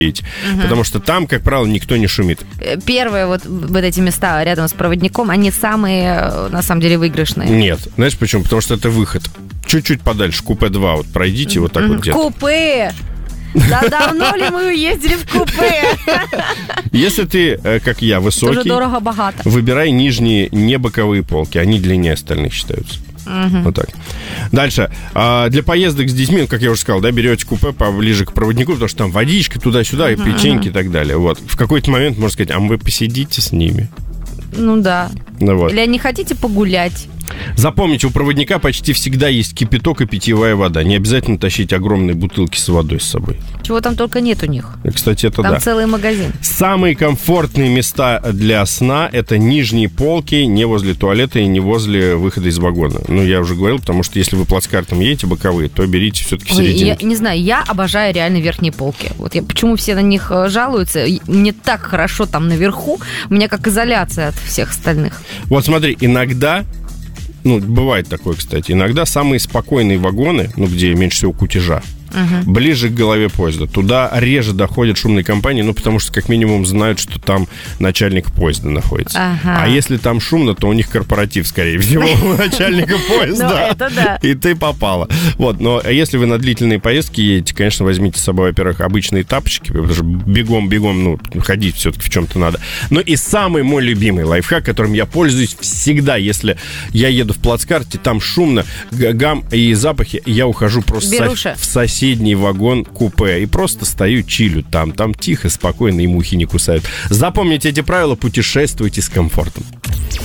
Потому что там, как правило, никто не шумит. Первые вот эти места рядом с проводником, они самые, на самом деле, выигрышные. Нет. Знаешь почему? Потому что это выход. Чуть-чуть подальше, купе 2, вот пройдите вот так вот где-то. Купе! Да давно ли мы ездили в купе? Если ты, как я, высокий, тоже дорого-богато. Выбирай нижние не боковые полки. Они длиннее остальных считаются. Вот так. Дальше. Для поездок с детьми, как я уже сказал, да, берете купе поближе к проводнику, потому что там водичка туда-сюда, и печеньки и так далее. Вот. В какой-то момент можно сказать, а вы посидите с ними. Ну да. Ну, вот. Или не хотите погулять? Запомните, у проводника почти всегда есть кипяток и питьевая вода. Не обязательно тащить огромные бутылки с водой с собой. Чего там только нет у них. И, кстати, это там да. целый магазин. Самые комфортные места для сна – это нижние полки, не возле туалета и не возле выхода из вагона. Ну, я уже говорил, потому что если вы плацкартом едете боковые, то берите все-таки в середине. Я не знаю, я обожаю реально верхние полки. Вот почему все на них жалуются? Мне так хорошо там наверху. У меня как изоляция от всех остальных. Вот смотри, иногда... Ну, бывает такое, кстати. Иногда самые спокойные вагоны, ну, где меньше всего кутежа, ближе к голове поезда. Туда реже доходят шумные компании, ну, потому что, как минимум, знают, что там начальник поезда находится. А если там шумно, то у них корпоратив, скорее всего, у начальника поезда. Ну, это да. И ты попала. Вот, но если вы на длительные поездки едете, конечно, возьмите с собой, во-первых, обычные тапочки, потому что бегом-бегом, ну, ходить все-таки в чем-то надо. Ну, и самый мой любимый лайфхак, которым я пользуюсь всегда, если я еду в плацкарте, там шумно, гам и запахи, я ухожу просто в соседний вагон купе и просто стою, чилю там тихо, спокойно и мухи не кусают. Запомните эти правила, путешествуйте с комфортом.